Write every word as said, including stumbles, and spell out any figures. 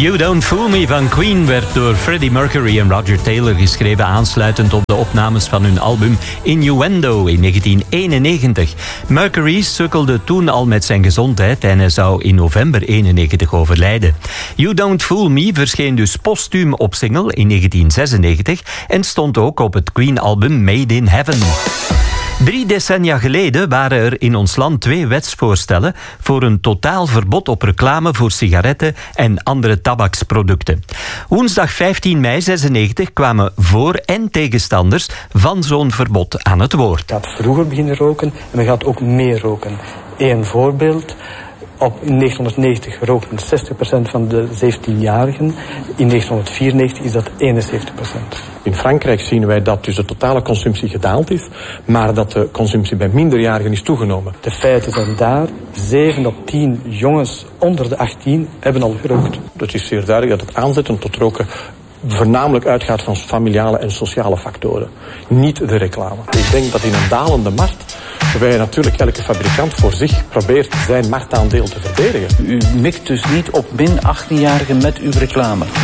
You Don't Fool Me van Queen werd door Freddie Mercury en Roger Taylor geschreven, aansluitend op de opnames van hun album Innuendo in negentien eenennegentig. Mercury sukkelde toen al met zijn gezondheid en hij zou in november eenennegentig overlijden. You Don't Fool Me verscheen dus postuum op single in negentien zesennegentig en stond ook op het Queen-album Made in Heaven. Drie decennia geleden waren er in ons land twee wetsvoorstellen voor een totaal verbod op reclame voor sigaretten en andere tabaksproducten. Woensdag vijftien mei zesennegentig kwamen voor- en tegenstanders van zo'n verbod aan het woord. Men gaat vroeger beginnen roken en men gaat ook meer roken. Eén voorbeeld. Op, in negentienhonderdnegentig rookte zestig procent van de zeventienjarigen. In negentienhonderdvierennegentig is dat eenenzeventig procent. In Frankrijk zien wij dat dus de totale consumptie gedaald is, maar dat de consumptie bij minderjarigen is toegenomen. De feiten zijn daar. zeven op tien jongens onder de achttien hebben al gerookt. Het is zeer duidelijk dat het aanzetten tot roken voornamelijk uitgaat van familiale en sociale factoren. Niet de reclame. Ik denk dat in een dalende markt, waarbij natuurlijk elke fabrikant voor zich probeert zijn marktaandeel te verdedigen. U mikt dus niet op min achttienjarigen met uw reclame.